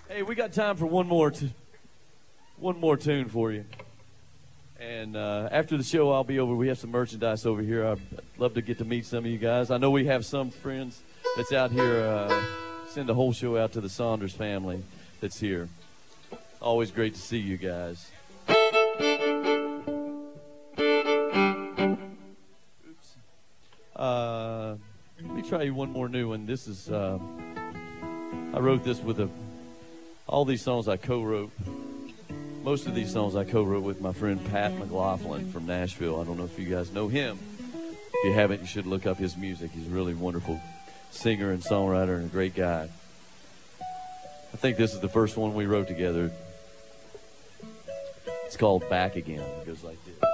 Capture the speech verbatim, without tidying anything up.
Hey, we got time for one more, t- one more tune for you. And uh, after the show, I'll be over. We have some merchandise over here. I'd love to get to meet some of you guys. I know we have some friends that's out here. Uh, send the whole show out to the Saunders family that's here. Always great to see you guys. Oops. Uh, let me try you one more new one. This is, uh, I wrote this with a, all these songs I co-wrote. Most of these songs I co-wrote with my friend Pat McLaughlin from Nashville. I don't know if you guys know him. If you haven't, you should look up his music. He's a really wonderful singer and songwriter and a great guy. I think this is the first one we wrote together. It's called Back Again. It goes like this.